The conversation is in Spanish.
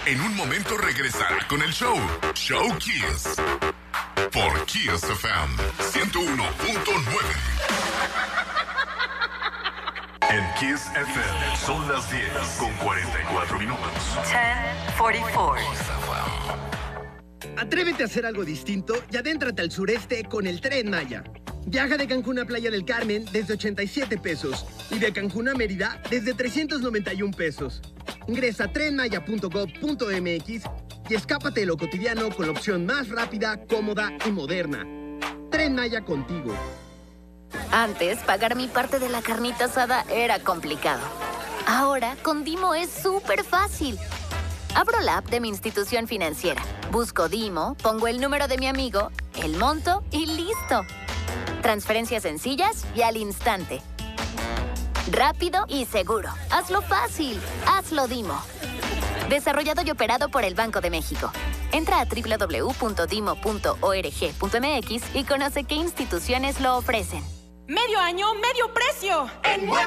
En un momento regresará con el show Kiss. Por Kiss FM 101.9. En Kiss FM son las 10:44 minutos. 10:44. Atrévete a hacer algo distinto y adéntrate al sureste con el Tren Maya. Viaja de Cancún a Playa del Carmen desde 87 pesos y de Cancún a Mérida desde 391 pesos. Ingresa a trenmaya.gov.mx y escápate de lo cotidiano con la opción más rápida, cómoda y moderna. Tren Maya contigo. Antes, pagar mi parte de la carnita asada era complicado. Ahora, con Dimo es súper fácil. Abro la app de mi institución financiera, busco Dimo, pongo el número de mi amigo, el monto y ¡listo! Transferencias sencillas y al instante. Rápido y seguro. Hazlo fácil. Hazlo Dimo. Desarrollado y operado por el Banco de México. Entra a www.dimo.org.mx y conoce qué instituciones lo ofrecen. ¡Medio año, medio precio! En